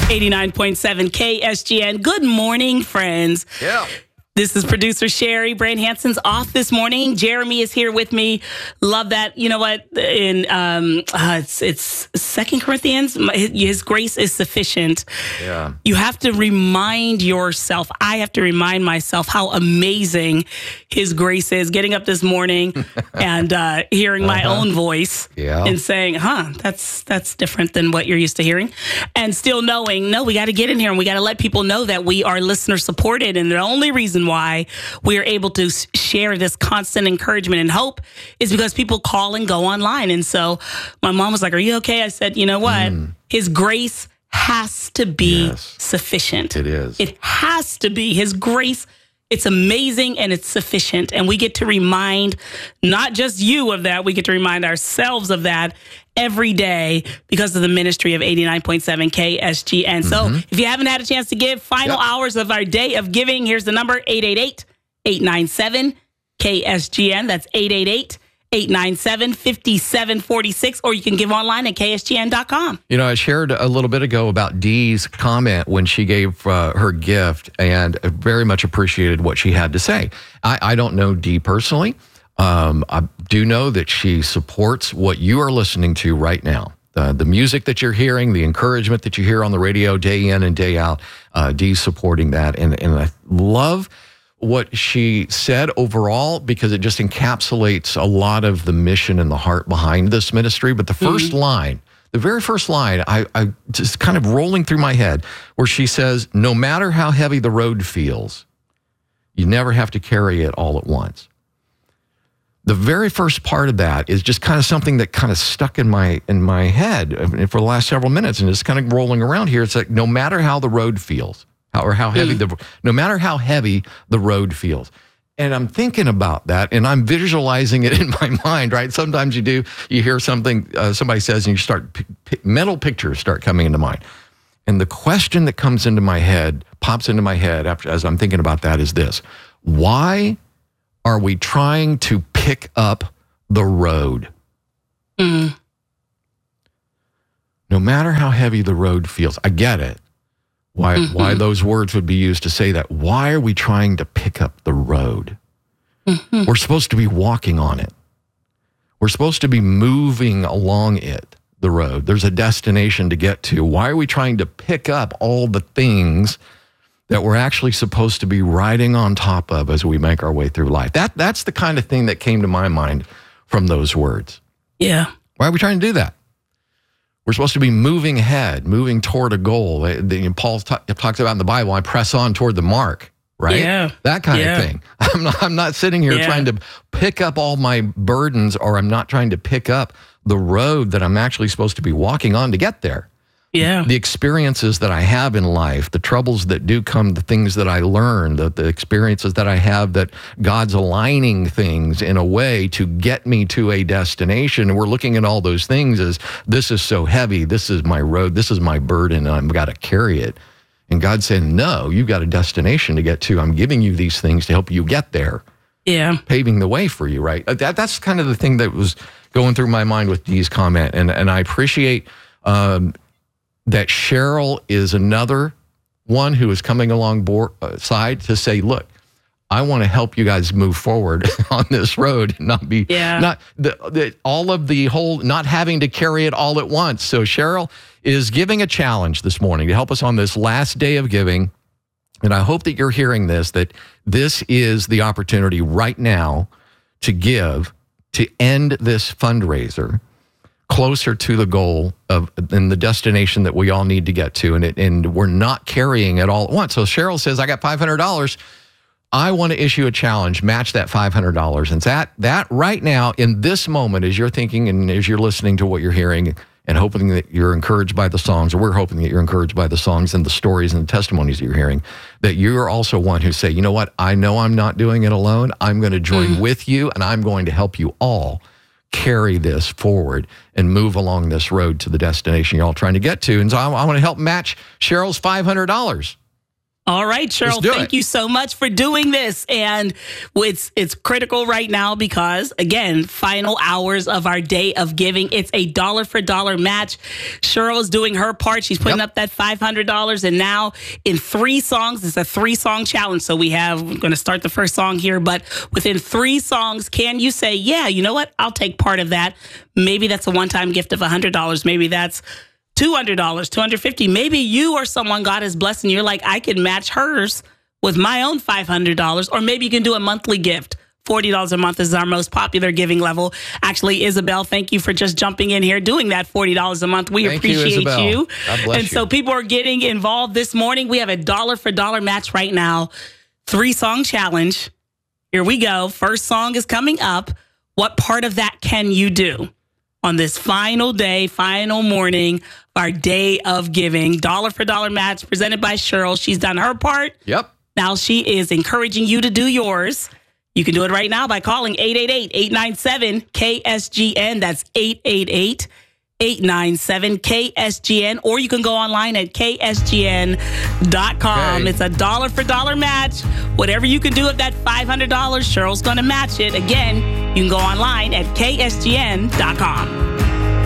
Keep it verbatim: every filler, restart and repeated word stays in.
eighty-nine point seven K S G N. Good morning, friends. Yeah. This is producer Sherry. Brand Hansen's off this morning. Jeremy is here with me. Love that. You know what? In um, uh, it's it's Second Corinthians. His grace is sufficient. Yeah. You have to remind yourself. I have to remind myself how amazing His grace is. Getting up this morning and uh, hearing my uh-huh. own voice yeah. and saying, "Huh, that's that's different than what you're used to hearing," and still knowing, no, we got to get in here and we got to let people know that we are listener supported, and the only reason why we are able to share this constant encouragement and hope is because people call and go online. And so my mom was like, "Are you okay?" I said, "You know what? Mm. His grace has to be yes. sufficient. It is. It has to be. His grace, it's amazing and it's sufficient." And we get to remind not just you of that, we get to remind ourselves of that every day because of the ministry of eighty-nine point seven K S G N. Mm-hmm. So if you haven't had a chance to give, final yep. hours of our day of giving, here's the number, eight eight eight, eight nine seven, K S G N. That's eight eight eight, eight nine seven, five seven four six, or you can give online at K S G N dot com. You know, I shared a little bit ago about Dee's comment when she gave uh, her gift, and very much appreciated what she had to say. I, I don't know Dee personally. Um, I do know that she supports what you are listening to right now. Uh, the music that you're hearing, the encouragement that you hear on the radio day in and day out, uh, Dee's supporting that. And, and I love what she said overall because it just encapsulates a lot of the mission and the heart behind this ministry. But the first mm-hmm. line, the very first line, I, I just kind of rolling through my head where she says, no matter how heavy the road feels, you never have to carry it all at once. The very first part of that is just kind of something that kind of stuck in my in my head for the last several minutes, and it's kind of rolling around here. It's like no matter how the road feels, how, or how heavy the no matter how heavy the road feels, and I'm thinking about that, and I'm visualizing it in my mind. Right? Sometimes you do, you hear something uh, somebody says, and you start p- p- mental pictures start coming into mind, and the question that comes into my head pops into my head after as I'm thinking about that is this: why are we trying to pick up the road? Mm. No matter how heavy the road feels, I get it. Why, mm-hmm. why those words would be used to say that. Why are we trying to pick up the road? Mm-hmm. We're supposed to be walking on it. We're supposed to be moving along it, the road. There's a destination to get to. Why are we trying to pick up all the things that we're actually supposed to be riding on top of as we make our way through life? That That's the kind of thing that came to my mind from those words. Yeah. Why are we trying to do that? We're supposed to be moving ahead, moving toward a goal. Paul t- talks about in the Bible, I press on toward the mark, right? Yeah. That kind yeah. of thing. I'm not, I'm not sitting here yeah. trying to pick up all my burdens, or I'm not trying to pick up the road that I'm actually supposed to be walking on to get there. Yeah. The experiences that I have in life, the troubles that do come, the things that I learn, the, the experiences that I have, that God's aligning things in a way to get me to a destination. And we're looking at all those things as, this is so heavy, this is my road, this is my burden, and I've got to carry it. And God said, no, you've got a destination to get to. I'm giving you these things to help you get there. Yeah. Paving the way for you, right? That, that's kind of the thing that was going through my mind with Dee's comment. And, and I appreciate um, that Cheryl is another one who is coming along board, uh, side to say, look, I want to help you guys move forward on this road and not be, yeah. not the, the all of the whole, not having to carry it all at once. So Cheryl is giving a challenge this morning to help us on this last day of giving. And I hope that you're hearing this, that this is the opportunity right now to give, to end this fundraiser closer to the goal of and the destination that we all need to get to, and it, and we're not carrying it all at once. So Cheryl says, I got five hundred dollars. I want to issue a challenge, match that five hundred dollars. And that, that right now, in this moment, as you're thinking and as you're listening to what you're hearing and hoping that you're encouraged by the songs, or we're hoping that you're encouraged by the songs and the stories and the testimonies that you're hearing, that you're also one who say, you know what, I know I'm not doing it alone. I'm going to join mm. with you, and I'm going to help you all carry this forward and move along this road to the destination you're all trying to get to. And so I, I want to help match Cheryl's five hundred dollars. All right, Cheryl, thank it. you so much for doing this. And it's it's critical right now because, again, final hours of our day of giving. It's a dollar for dollar match. Cheryl is doing her part. She's putting Yep. up that five hundred dollars. And now in three songs, it's a three song challenge. So we have, we're going to start the first song here, but within three songs, can you say, yeah, you know what? I'll take part of that. Maybe that's a one time gift of one hundred dollars. Maybe that's two hundred dollars, two hundred fifty dollars. Maybe you or someone God is blessing. You're like, I can match hers with my own five hundred dollars. Or maybe you can do a monthly gift. forty dollars a month is our most popular giving level. Actually, Isabel, thank you for just jumping in here, doing that forty dollars a month. We Thank you, appreciate Isabel. you. God bless and you. so people are getting involved this morning. We have a dollar for dollar match right now. Three song challenge. Here we go. First song is coming up. What part of that can you do on this final day, final morning, our day of giving? Dollar for dollar match presented by Cheryl. She's done her part. Yep. Now she is encouraging you to do yours. You can do it right now by calling eight eight eight, eight nine seven, K S G N. That's eight eight eight, eight nine seven, K S G N. Or you can go online at K S G N dot com. Okay. It's a dollar for dollar match. Whatever you can do with that five hundred dollars, Cheryl's going to match it. Again, you can go online at K S G N dot com.